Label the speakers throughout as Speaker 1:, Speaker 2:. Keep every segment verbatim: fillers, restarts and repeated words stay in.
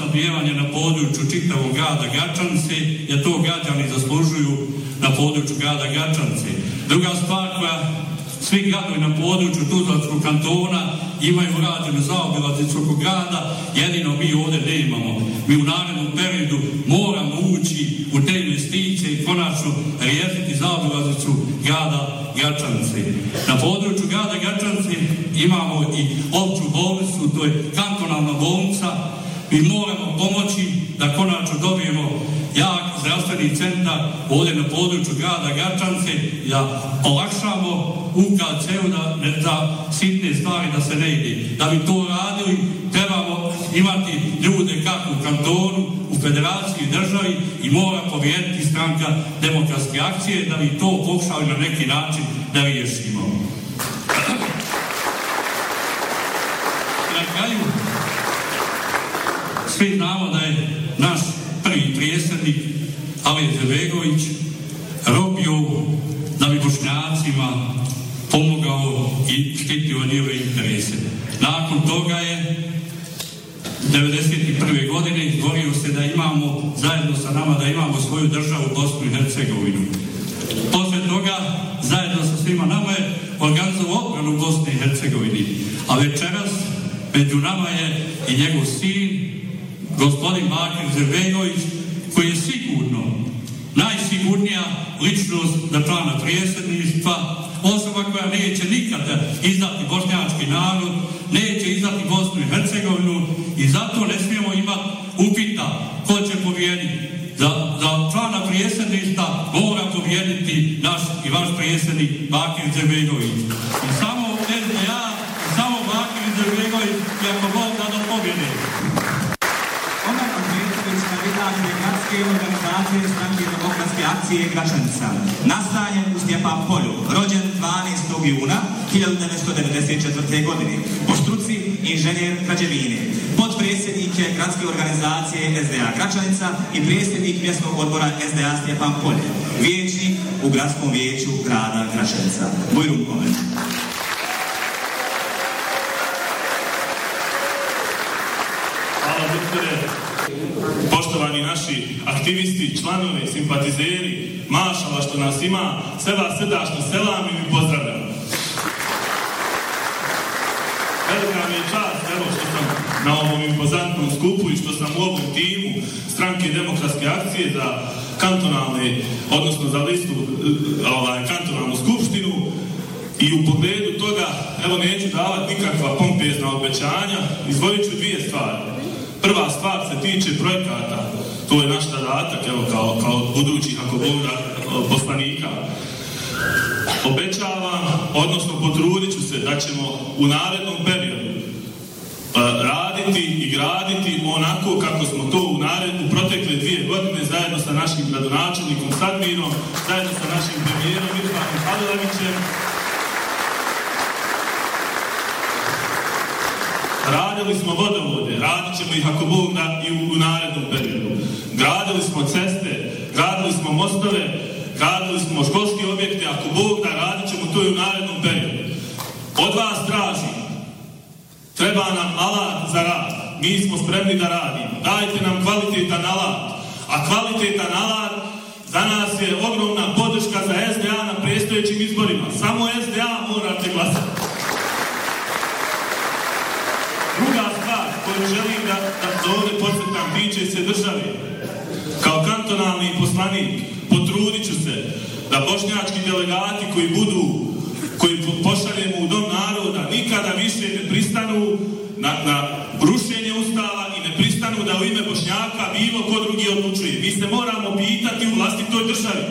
Speaker 1: vodosnabdijevanje na području čitavog grada Gračanice, jer to građani zaslužuju na području grada Gračanice. Druga stvar koja svi gradovi na području Tuzlanskog kantona imaju urađenu zaobilaznicu oko grada, jedino mi ovdje ne imamo. Mi u narednom periodu moramo ući u te investicije i konačno riješiti zaobilaznicu grada Gračanice. Na području grada Gračanice imamo i opću bolnicu, to je kantonalna bolnica. Mi moramo pomoći da konačno dobijemo jak zdravstveni centar ovdje na području grada Gračanice, da olakšamo U K C-u da ne za sitne stvari da se ne ide. Da bi to radili, trebamo imati ljude kako u kantonu, u federaciji i državi i mora pobijediti stranka Demokratske akcije da bi to pokušali na neki način da riješimo. Na kraju, svi znamo da je naš prvi prijesednik Alija Izetbegović robio da bi Bošnjacima pomogao i štitio njihove interese. Nakon toga je devedeset prve godine izborio se da imamo zajedno sa nama da imamo svoju državu Bosnu i Hercegovinu. Posle toga zajedno sa svima nama je organizovao obranu Bosne i Hercegovine. A večeras među nama je i njegov sin, gospodin Bakir Izetbegović, koji je sigurno najsigurnija ličnost na plana prijesedništva, osoba koja neće nikada izdati bošnjački narod, neće izdati Bosnu i Hercegovinu i zato ne smijemo imati upita ko će pobijediti. Za, za člana prijesedništva mora pobijediti naš i vaš prijesednik Bakir Izetbegović. I samo S D A, i samo Bakir Izetbegović, i ako Bog da do pobjede.
Speaker 2: Omar Ahmetović, kandidat gradske organizacije stranke Demokratske akcije Gračanica. Nastanjen u Stjepan Polju, rođen dvanaestog juna hiljadu devetsto devedeset četvrte. godine. Po struci inženjer građevine. Potpredsjednik je gradske organizacije S D A Gračanica i predsjednik mjesnog odbora S D A Stjepan Polje. Vijećnik u gradskom vijeću grada Gračanica. Bujrum Komen.
Speaker 3: Hvala doktore. Poštovani naši aktivisti, članovi, simpatizeri, mašala što nas ima, sve vas srdačno selam i mi pozdravljam. Velika mi je čast, evo što sam na ovom impozantnom skupu i što sam u ovom timu stranke Demokratske akcije za kantonalne, odnosno za listu ovaj, kantonalnu skupštinu i u pogledu toga, evo neću davati nikakva pompezna obećanja, izdvojit ću dvije stvari. Prva stvar se tiče projekata, to je naš zadatak, evo, kao, kao budućih, ako Boga, poslanika. Obećavam, odnosno potrudit ću se da ćemo u narednom periodu raditi i graditi onako kako smo to u narednu protekle dvije godine zajedno sa našim gradonačelnikom Sadmirom, zajedno sa našim premijerom Irfanom Halilovićem. Radili smo vodovode, radit ćemo ih ako Bog da i u, u narednom periodu. Gradili smo ceste, gradili smo mostove, gradili smo školske objekte, ako Bog da radit ćemo to i u narednom periodu. Od vas tražim, treba nam alat za rad, mi smo spremni da radimo, dajte nam kvalitetan alat, a kvalitetan alat za nas je ogromna podrška za S D A na predstojećim izborima. Samo S D A morate glasati. Druga stvar koju želim da, da ovdje podsjetam tiče se države. Kao kantonalni poslanik potrudit ću se da bošnjački delegati koji budu, koji pošaljemo u Dom naroda, nikada više ne pristanu na, na rušenje Ustava i ne pristanu da u ime Bošnjaka bilo ko drugi odlučuje. Mi se moramo pitati u vlastitoj državi.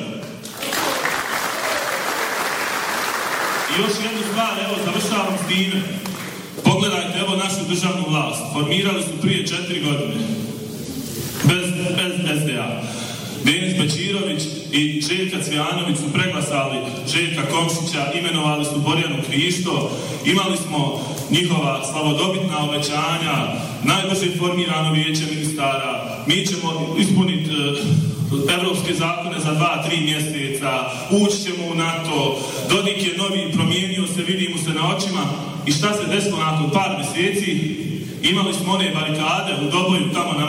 Speaker 3: I još jednu stvar, evo, završavam s time. Pogledajte, evo, našu državnu vlast. Formirali su prije četiri godine. Bez, bez S D A. Denis Bećirović i Željka Cvijanović su preglasali Željka Komšića, imenovali su Borjanu Krišto, imali smo njihova slavodobitna obećanja, najbrže formirano vijeće ministara, mi ćemo ispuniti uh, evropske zakone za dva, tri mjeseca, ući ćemo u NATO, Dodik je novi, promijenio se, vidimo se na očima i šta se desilo nakon par mjeseci? Imali smo one barikade u Doboju tamo na